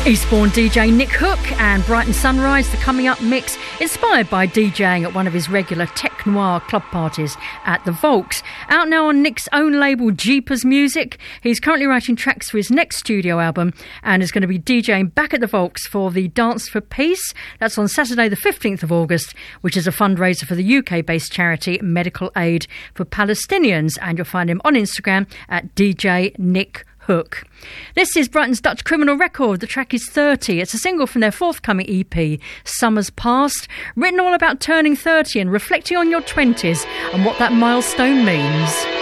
Eastbourne DJ Nick Hook and Brighton Sunrise, the coming up mix, inspired by DJing at one of his regular tech noir club parties at the Volks. Out now on Nick's own label, Jeepers Music. He's currently writing tracks for his next studio album and is going to be DJing back at the Volks for the Dance for Peace. That's on Saturday the 15th of August, which is a fundraiser for the UK-based charity Medical Aid for Palestinians. And you'll find him on Instagram at DJ Nick Hook. This is Brighton's Dutch Criminal Record. The track is 30. It's a single from their forthcoming EP, Summer's Past, written all about turning 30 and reflecting on your 20s and what that milestone means.